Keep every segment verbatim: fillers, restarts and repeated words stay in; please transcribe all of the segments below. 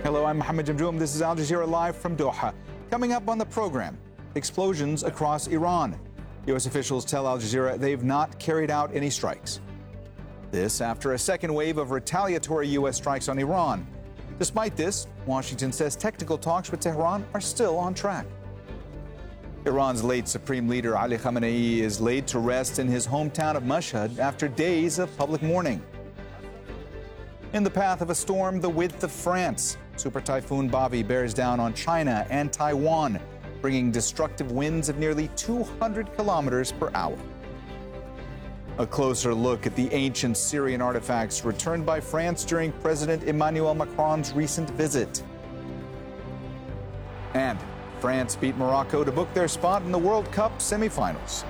Hello, I'm Mohammed Jamjoom. This is Al Jazeera Live from Doha. Coming up on the program, explosions across Iran. U S officials tell Al Jazeera they've not carried out any strikes. This after a second wave of retaliatory U S strikes on Iran. Despite this, Washington says technical talks with Tehran are still on track. Iran's late Supreme Leader Ali Khamenei is laid to rest in his hometown of Mashhad after days of public mourning. In the path of a storm the width of France, Super Typhoon Bavi bears down on China and Taiwan, bringing destructive winds of nearly two hundred kilometers per hour. A closer look at the ancient Syrian artifacts returned by France during President Emmanuel Macron's recent visit. And France beat Morocco to book their spot in the World Cup semifinals.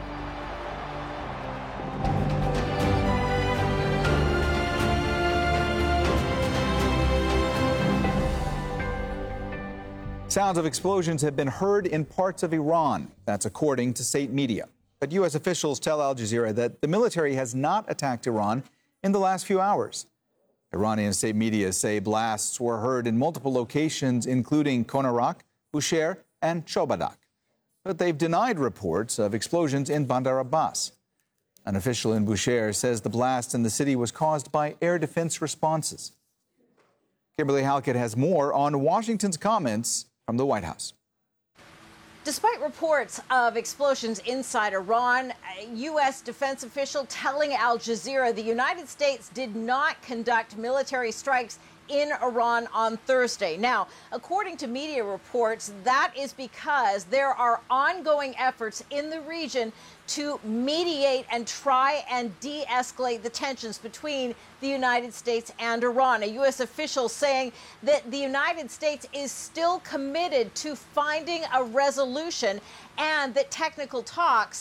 Sounds of explosions have been heard in parts of Iran. That's according to state media. But U S officials tell Al Jazeera that the military has not attacked Iran in the last few hours. Iranian state media say blasts were heard in multiple locations, including Konarak, Bushehr, and Shobadak. But they've denied reports of explosions in Bandar Abbas. An official in Bushehr says the blast in the city was caused by air defense responses. Kimberly Halkett has more on Washington's comments from the White House. Despite reports of explosions inside Iran, a U S defense official telling Al Jazeera the United States did not conduct military strikes in Iran on Thursday. Now, according to media reports, that is because there are ongoing efforts in the region to mediate and try and de-escalate the tensions between the United States and Iran. A U S official saying that the United States is still committed to finding a resolution and that technical talks